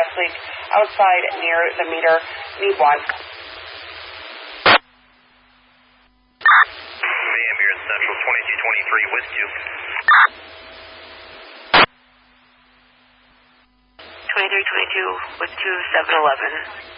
gas leak outside near the meter. Need one. Ambulance Central 2223 with you. 2322 with 2711.